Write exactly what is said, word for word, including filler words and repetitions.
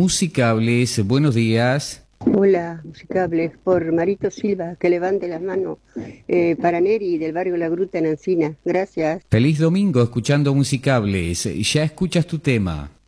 Musicables. Buenos días. Hola, Musicables, por Marito Silva, que levante las manos, eh, para Neri, del barrio La Gruta en Encina. Gracias. Feliz domingo escuchando Musicables. Ya escuchas tu tema.